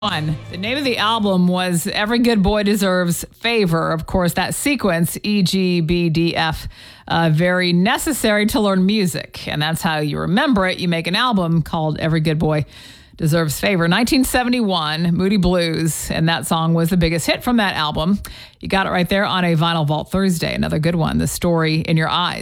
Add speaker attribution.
Speaker 1: The name of the album was Every Good Boy Deserves Favor. Of course, that sequence, E, G, B, D, F, very necessary to learn music. And that's how you remember it. You make an album called Every Good Boy Deserves Favor. 1971, Moody Blues, and that song was the biggest hit from that album. You got it right there on a Vinyl Vault Thursday. Another good one, The Story in Your Eyes.